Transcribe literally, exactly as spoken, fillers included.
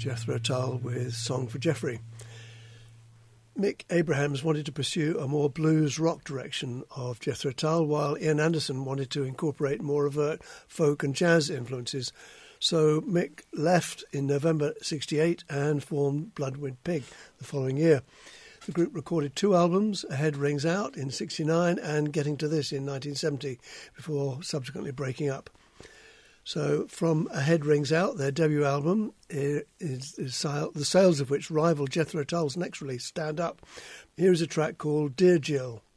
Jethro Tull with Song for Jeffrey. Mick Abrahams wanted to pursue a more blues rock direction of Jethro Tull, while Ian Anderson wanted to incorporate more overt folk and jazz influences. So Mick left in November sixty-eight and formed Bloodwind Pig the following year. The group recorded two albums, A Head Rings Out in sixty-nine and Getting to This in nineteen seventy, before subsequently breaking up. So from A Head Rings Out, their debut album, is, is, is the sales of which rival Jethro Tull's next release, Stand Up. Here is a track called Dear Jill.